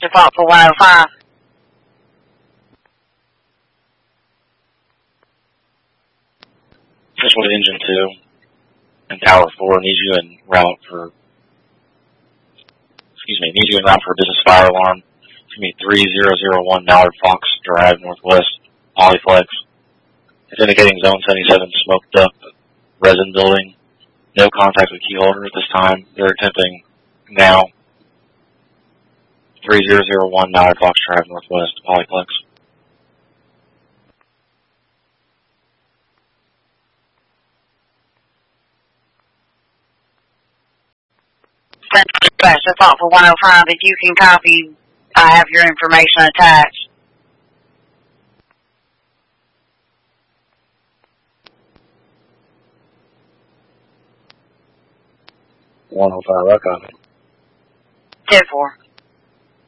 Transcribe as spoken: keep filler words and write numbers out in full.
Default for one oh five. This was engine two and tower four needs you en route for, excuse me, needs you en route for a business fire alarm. It's going to be three zero zero one Mallard Fox Drive, Northwest, Polyflex. It's indicating zone seventy-seven smoked up resin building. No contact with key holder at this time. They're attempting now. three zero zero one Mallard Fox Drive, Northwest, Polyflex. Dispatch, default for one oh five. If you can copy, I have your information attached. one oh five, I copy. ten four.